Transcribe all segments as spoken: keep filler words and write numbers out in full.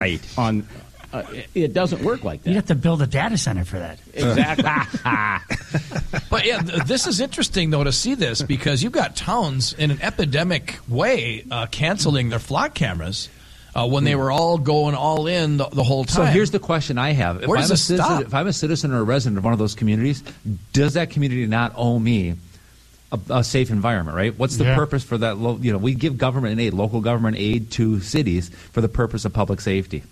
Right. On, uh, it doesn't work like that. You have to build a data center for that. Exactly. But yeah, th- this is interesting though to see this because you've got towns in an epidemic way uh, canceling their flock cameras uh, when they were all going all in the, the whole time. So here's the question I have: if Where I'm does a this citizen, stop? if I'm a citizen or a resident of one of those communities, does that community not owe me a, a safe environment? Right? What's the Yeah. purpose for that? Lo- you know, we give government aid, local government aid to cities for the purpose of public safety.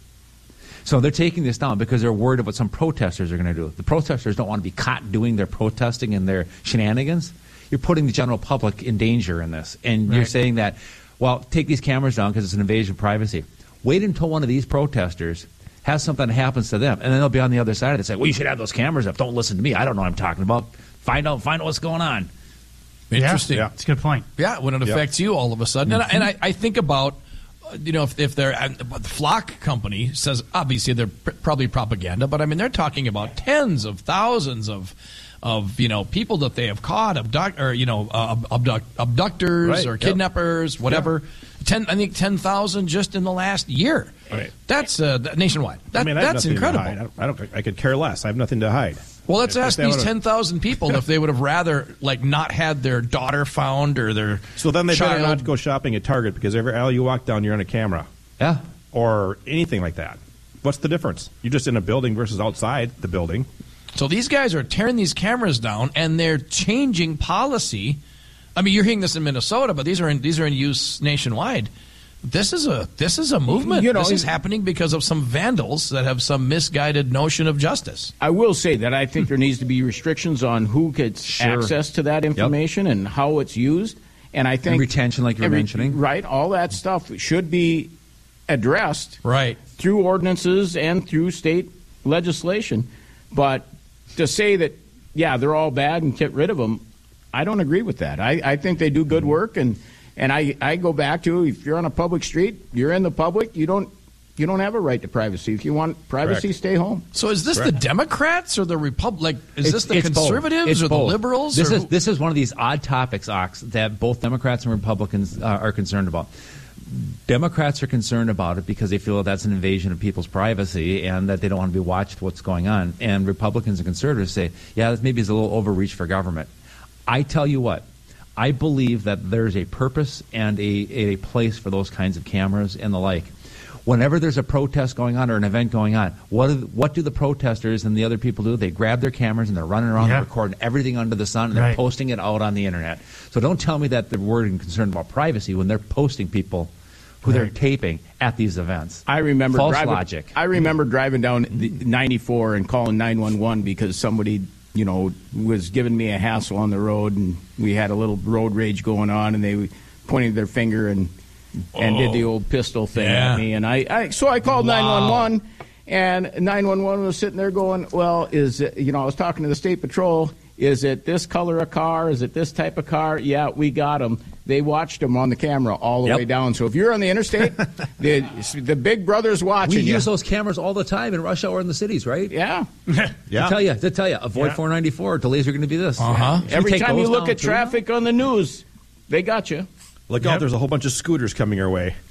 So they're taking this down because they're worried about what some protesters are going to do. The protesters don't want to be caught doing their protesting and their shenanigans. You're putting the general public in danger in this. And you're Right. saying that, well, take these cameras down because it's an invasion of privacy. Wait until one of these protesters has something that happens to them, and then they'll be on the other side of it and say, well, you should have those cameras up. Don't listen to me. I don't know what I'm talking about. Find out, find out what's going on. Interesting. Yeah, that's a good point. Yeah, when it affects you all of a sudden. And, I, and I, I think about, uh, you know, if, if they're, uh, the Flock company says, obviously they're pr- probably propaganda, but I mean, they're talking about tens of thousands of, of you know, people that they have caught, abduct, or, you know, uh, abduct, abductors Right, or yep. kidnappers, whatever. Ten, I think ten thousand just in the last year. Right. That's uh, that nationwide. That, I mean, I have that's nothing incredible. To hide. I don't, I don't. I could care less. I have nothing to hide. Well, let's If- if ask they these would've- ten thousand people if they would have rather like not had their daughter found or their So then they child. better not go shopping at Target because every aisle you walk down, you're on a camera Yeah. or anything like that. What's the difference? You're just in a building versus outside the building. So these guys are tearing these cameras down and they're changing policy. I mean, you're hearing this in Minnesota, but these are in, these are in use nationwide. This is a this is a movement. You know, this is it- happening because of some vandals that have some misguided notion of justice. I will say that I think there needs to be restrictions on who gets Sure. access to that information and how it's used. And I think And retention, like you were every- mentioning. right? All that stuff should be addressed Right. through ordinances and through state legislation. But to say that, yeah, they're all bad and get rid of them, I don't agree with that. I, I think they do good work, and and I, I go back to if you're on a public street, you're in the public, you don't you don't have a right to privacy. If you want privacy, Correct. stay home. So is this the Democrats or the Republic? Is It's- this the it's both. conservatives It's or the both. liberals? This or is who- this is one of these odd topics, Ox, that both Democrats and Republicans uh, are concerned about. Democrats are concerned about it because they feel that that's an invasion of people's privacy and that they don't want to be watched what's going on. And Republicans and conservatives say, yeah, this maybe is a little overreach for government. I tell you what, I believe that there's a purpose and a, a place for those kinds of cameras and the like. Whenever there's a protest going on or an event going on, what do, what do the protesters and the other people do? They grab their cameras and they're running around Yeah. and recording everything under the sun and they're Right. posting it out on the internet. So don't tell me that they're worried and concerned about privacy when they're posting people who they're Right. taping at these events. I remember False driving, logic. I remember driving down the ninety-four and calling nine one one because somebody, you know, was giving me a hassle on the road, and we had a little road rage going on, and they pointed their finger and and did the old pistol thing Yeah. at me, and I, I so I called nine one one, and nine one one was sitting there going, well, is it, you know, I was talking to the state patrol. Is it this color of car? Is it this type of car? Yeah, we got them. They watched them on the camera all the Yep. way down. So if you're on the interstate, the the big brother's watching We you. use those cameras all the time in rush hour in the cities, right? Yeah. Yeah. To tell you, to tell you, avoid Yeah. four ninety-four. Delays are going to be this. Uh-huh. Should we Every take time you those look down at too? traffic on the news, they got you. Look Yep. out! There's a whole bunch of scooters coming our way.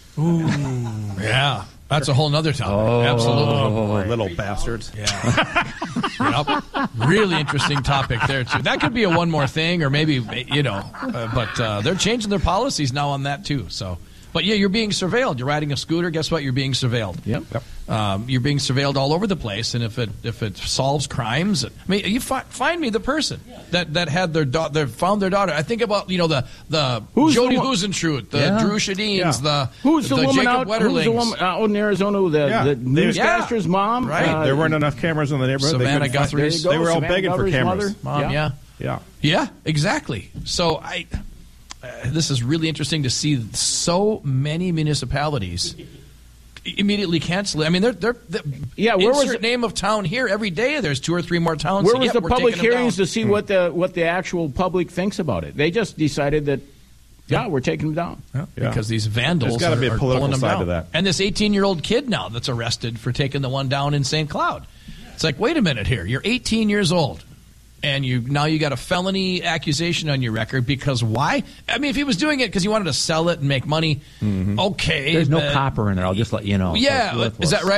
Yeah, that's a whole nother topic. Oh. Absolutely. Little bastards. Yeah. Yep. Really interesting topic there, too. That could be a one more thing, or maybe, you know, uh, but uh, they're changing their policies now on that, too. So, but yeah, you're being surveilled. You're riding a scooter. Guess what? You're being surveilled. Yep. Yep. Um, you're being surveilled all over the place, and if it if it solves crimes, I mean, you fi- find me the person that, that had their daughter, found their daughter. I think about you know the the Who's Jody the one- Huisentruit, the Yeah. Drew Shadines, Yeah. the Who's the, the woman Jacob out? Who's Wetterlings. the woman out in Arizona? The, Yeah. the They- newscaster's mom. Right. Uh, There weren't enough cameras in the neighborhood. They Savannah couldn't find- Guthrie's. there you go, They were all Savannah begging for Guthrie's cameras. mother. Mom, yeah. Yeah. Yeah, exactly. So I, uh, this is really interesting to see so many municipalities immediately cancel it. I mean, they're they're, they're Yeah, where was insert it- name of town here every day. There's two or three more towns. Where saying, was "Yep, the we're public taking them hearings down." to see what the what the actual public thinks about it? They just decided that, yeah, we're taking them down. Yeah, Yeah. because these vandals There's gotta are, be a are political pulling them side down. to that. And this eighteen-year-old kid now that's arrested for taking the one down in Saint Cloud. It's like, wait a minute here. You're eighteen years old. and you now you got a felony accusation on your record because why? I mean, if he was doing it because he wanted to sell it and make money, okay. There's no but- copper in there. I'll just let you know. So Yeah, it's worthless. is that right?